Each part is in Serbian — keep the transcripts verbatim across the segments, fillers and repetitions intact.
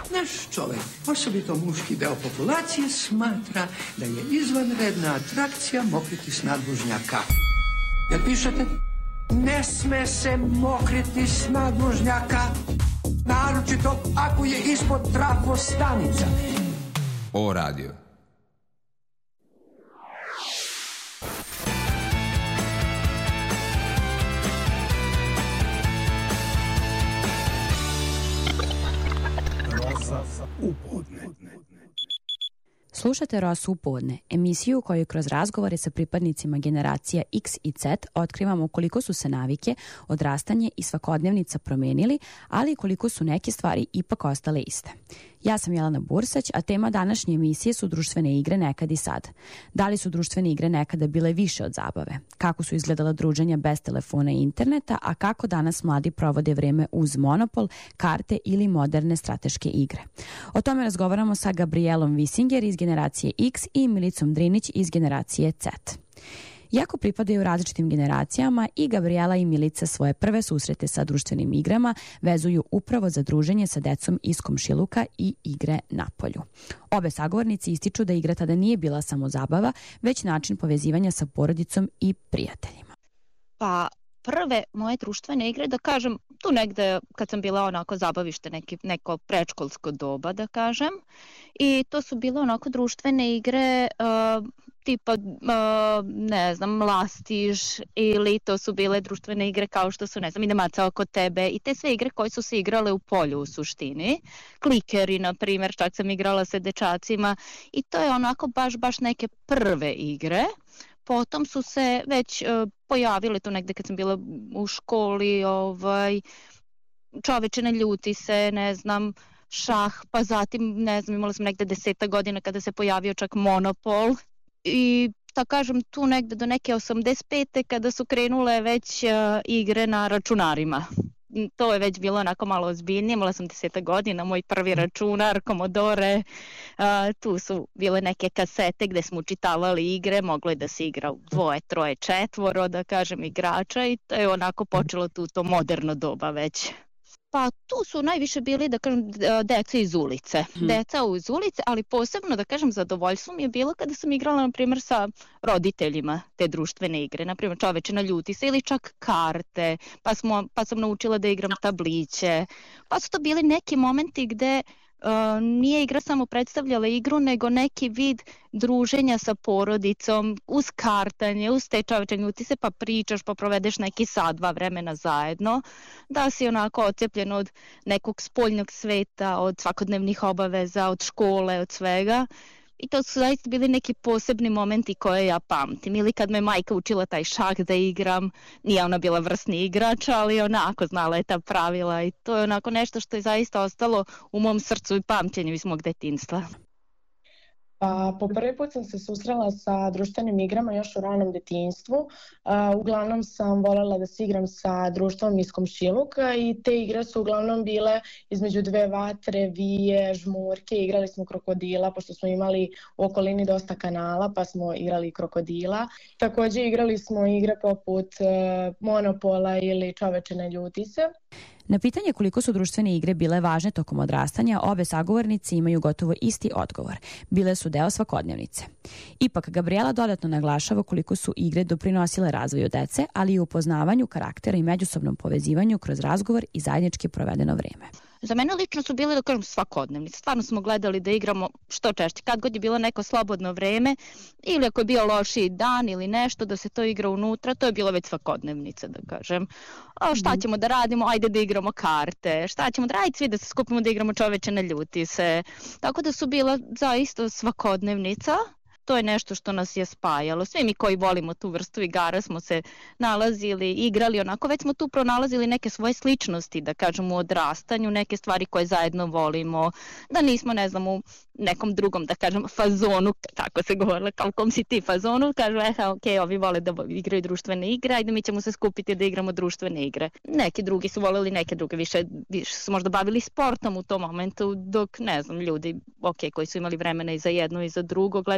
Naš čovek, osobito muški deo populacije, smatra da je izvanredna atrakcija mokriti s nadvožnjaka. Jel pišete? Ne sme se mokriti s nadvožnjaka, naročito ako je ispod trafo stanica. O radio. Slušate Rosu u podne, emisiju u kojoj kroz razgovore sa pripadnicima generacija X i Z otkrivamo koliko su se navike, odrastanje i svakodnevnica promenili, ali i koliko su neke stvari ipak ostale iste. Ja sam Jelena Bursać, a tema današnje emisije su društvene igre nekad i sad. Da li su društvene igre nekada bile više od zabave? Kako su izgledala druženja bez telefona i interneta, a kako danas mladi provode vreme uz monopol, karte ili moderne strateške igre? O tome razgovaramo sa Gabrielom Visinger iz generacije X i Milicom Drinić iz generacije Z. Iako pripadaju različitim generacijama, i Gabriela i Milica svoje prve susrete sa društvenim igrama vezuju upravo za druženje sa decom iz komšiluka i igre na polju. Obe sagovornici ističu da igra tada nije bila samo zabava, već način povezivanja sa porodicom i prijateljima. Pa prve moje društvene igre, da kažem, tu negde kad sam bila onako zabavište, neki, neko predškolsko doba, da kažem, i to su bile onako društvene igre uh, tipa, uh, ne znam, lastiž, ili to su bile društvene igre kao što su, ne znam, idem maca oko tebe, i te sve igre koje su se igrale u polju u suštini. Klikeri, na primjer, čak sam igrala sa dečacima, i to je onako baš, baš neke prve igre. Potom su se već uh, pojavile tu negde kad sam bila u školi, ovaj, čoveče ne ljuti se, ne znam, šah, pa zatim, ne znam, imala sam negde deseta godina kada se pojavio čak monopol, i da kažem tu negde do neke osamdeset pete kada su krenule već uh, igre na računarima. To je već bilo onako malo ozbiljnije, imala sam deseta godina, moj prvi računar, Commodore, uh, tu su bile neke kasete gde smo učitavali igre, moglo je da se igra dvoje, troje, četvoro, da kažem, igrača, i to je onako počelo tu to moderno doba već. Pa tu su najviše bili, da kažem, deca iz ulice. Hmm. Deca iz ulice, ali posebno, da kažem, zadovoljstvo mi je bilo kada sam igrala, na primjer, sa roditeljima te društvene igre. Na primjer, čoveče na ljuti se, ili čak karte, pa, smo, pa sam naučila da igram tabliće. Pa su to bili neki momenti gde Uh, nije igra samo predstavljala igru, nego neki vid druženja sa porodicom, uz kartanje, uz te čoveče ljuti se, pa pričaš, pa provedeš neki sat, dva vremena zajedno, da si onako odcepljen od nekog spoljnog sveta, od svakodnevnih obaveza, od škole, od svega. I to su zaista bili neki posebni momenti koje ja pamtim. Ili kad me majka učila taj šah da igram, nije ona bila vrsni igrač, ali onako znala je ta pravila, i to je onako nešto što je zaista ostalo u mom srcu i pamćenju iz mog detinjstva. Pa, po prvi put sam se susrela sa društvenim igrama još u ranom detinjstvu. Uh, uglavnom sam voljela da se igram sa društvom iz komšiluka, i te igre su uglavnom bile između dve vatre, vije, žmurke. Igrali smo krokodila, pošto smo imali u okolini dosta kanala, pa smo igrali krokodila. Također igrali smo igre poput uh, Monopola ili Čoveče ne ljuti se. Na pitanje koliko su društvene igre bile važne tokom odrastanja, obe sagovornice imaju gotovo isti odgovor. Bile su deo svakodnevnice. Ipak, Gabriela dodatno naglašava koliko su igre doprinosile razvoju dece, ali i upoznavanju karaktera i međusobnom povezivanju kroz razgovor i zajednički provedeno vreme. Za mene lično su bile, da kažem, svakodnevnice. Stvarno smo gledali da igramo što češće. Kad god je bilo neko slobodno vreme, ili ako je bio lošiji dan ili nešto, da se to igra unutra, to je bilo već svakodnevnica, da kažem. A šta ćemo da radimo? Ajde da igramo karte. Šta ćemo da radimo? Svi da se skupimo da igramo Čoveče ne ljuti se. Tako da su bila zaista svakodnevnica. To je nešto što nas je spajalo. Svi mi koji volimo tu vrstu igara smo se nalazili, igrali onako, već smo tu pronalazili neke svoje sličnosti, da kažem, u odrastanju, neke stvari koje zajedno volimo, da nismo, ne znam, u nekom drugom, da kažem, fazonu, tako se govorilo, kao kom si ti fazonu, kažu, eh, ok, ovi vole da igraju društvene igre, ajde mi ćemo se skupiti da igramo društvene igre. Neki drugi su voleli, neke druge više, više su možda bavili sportom u tom momentu, dok, ne znam, ljudi, ok, koji su imali vremena i za jedno i za drugo, gledali su da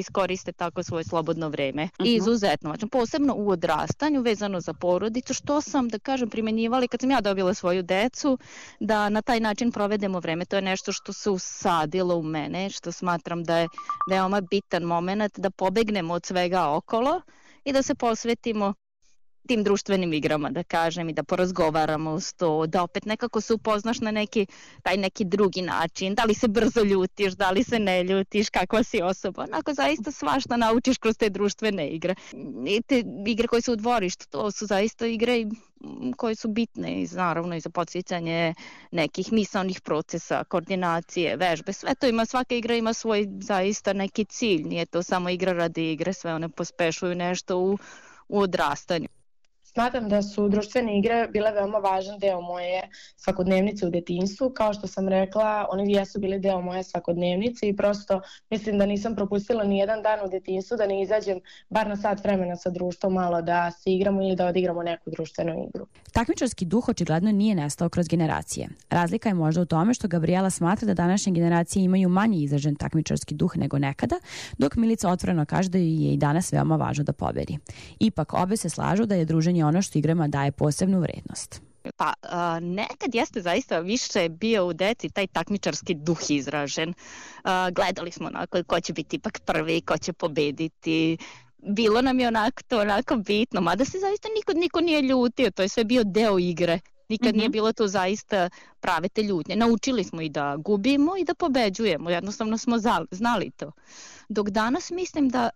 iskoriste tako svoje slobodno vreme. Uh-huh. I izuzetno važno, posebno u odrastanju, vezano za porodicu, što sam, da kažem, primenjivali kad sam ja dobila svoju decu, da na taj način provedemo vreme. To je nešto što se usadilo u mene, što smatram da je veoma bitan moment da pobegnemo od svega okolo i da se posvetimo tim društvenim igrama, da kažem, i da porazgovaramo uz to, da opet nekako se upoznaš na neki, taj neki drugi način, da li se brzo ljutiš, da li se ne ljutiš, kakva si osoba, onako zaista svašta naučiš kroz te društvene igre. I te igre koje su u dvorištu, to su zaista igre koje su bitne i naravno i za podsticanje nekih misaonih procesa, koordinacije, vežbe, sve to ima, svaka igra ima svoj zaista neki cilj, nije to samo igra radi igre, sve one pospešuju nešto u, u odrastanju. Smatram da su društvene igre bile veoma važan deo moje svakodnevnice u detinjstvu. Kao što sam rekla, oni jesu bili deo moje svakodnevnice i prosto mislim da nisam propustila ni jedan dan u detinjstvu da ne izađem bar na sat vremena sa društvom malo da se igramo ili da odigramo neku društvenu igru. Takmičarski duh očigledno nije nestao kroz generacije. Razlika je možda u tome što Gabriela smatra da današnje generacije imaju manje izražen takmičarski duh nego nekada, dok Milica otvoreno kaže da je i danas veoma važno da pobedi. Ipak obe se slažu da je druženje ono što igrama daje posebnu vrednost. Pa a, nekad jeste zaista više bio u deci taj takmičarski duh izražen. A, gledali smo onako ko će biti ipak prvi, ko će pobediti. Bilo nam je onako to onako bitno, mada se zaista niko, niko nije ljutio, to je sve bio deo igre. Nikad mm-hmm. nije bilo to zaista prave te ljutnje. Naučili smo i da gubimo i da pobeđujemo, jednostavno smo znali to. Dok danas mislim da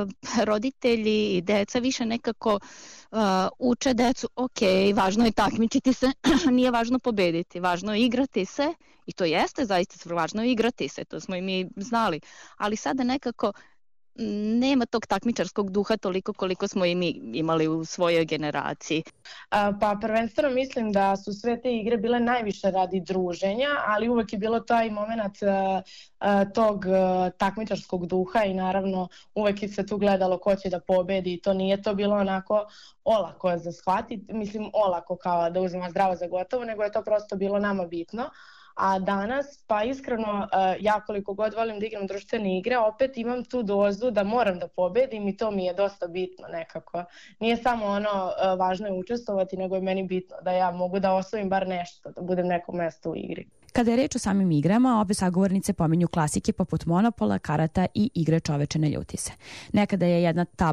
roditelji i deca više nekako uh, uče decu, ok, važno je takmičiti se, nije važno pobediti, važno je igrati se i to jeste zaista važno je igrati se, to smo i mi znali, ali sada nekako nema tog takmičarskog duha toliko koliko smo i mi imali u svojoj generaciji. Pa prvenstveno mislim da su sve te igre bile najviše radi druženja, ali uvek je bilo taj moment tog takmičarskog duha i naravno uvek se tu gledalo ko će da pobedi i to nije to bilo onako olako za shvatiti, mislim olako kao da uzmemo zdravo za gotovo, nego je to prosto bilo nama bitno. A danas, pa iskreno, ja koliko god volim da igram društvene igre, opet imam tu dozu da moram da pobedim i to mi je dosta bitno nekako. Nije samo ono važno je učestvovati, nego je meni bitno da ja mogu da osvojim bar nešto, da budem neko mesto u igri. Kada je reč o samim igrama, obe sagovornice pominju klasike poput Monopola, karata i igre Čoveče ne ljuti se. Nekada je jedna ta